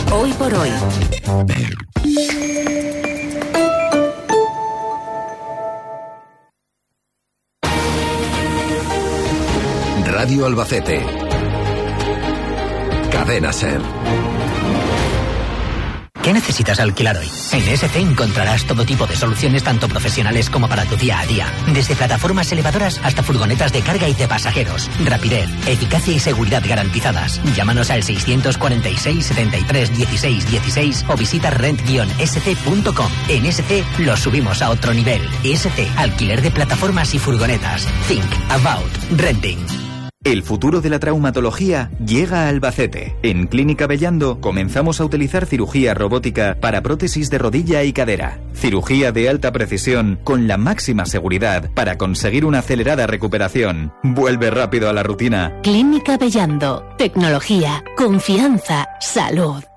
Hoy por hoy. Radio Albacete. Cadena Ser. ¿Qué necesitas alquilar hoy? En ESC encontrarás todo tipo de soluciones tanto profesionales como para tu día a día. Desde plataformas elevadoras hasta furgonetas de carga y de pasajeros. Rapidez, eficacia y seguridad garantizadas. Llámanos al 646 73 16 16 o visita rent-sc.com. En ESC lo subimos a otro nivel. ESC, alquiler de plataformas y furgonetas. Think about renting. El futuro de la traumatología llega a Albacete. En Clínica Bellando comenzamos a utilizar cirugía robótica para prótesis de rodilla y cadera. Cirugía de alta precisión con la máxima seguridad para conseguir una acelerada recuperación. Vuelve rápido a la rutina. Clínica Bellando. Tecnología, confianza, salud.